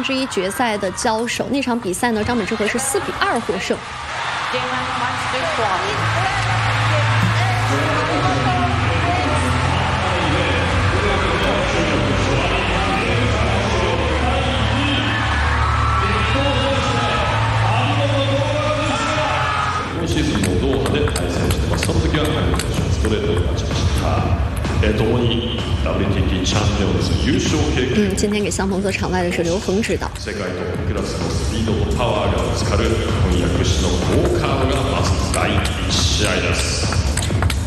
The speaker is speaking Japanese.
之一决赛的交手。那场比赛呢，张本智和是4-2获胜。 今シーズンもドーハで対戦してます。その時は張本選手がストレートで勝ちました。共に WTT チャンピオンズ優勝経験。 今天给相逢做场外的是刘恒指导。 世界トップクラスのスピードとパワーがぶつかる今夜屈指の好カードが待つ第1試合です。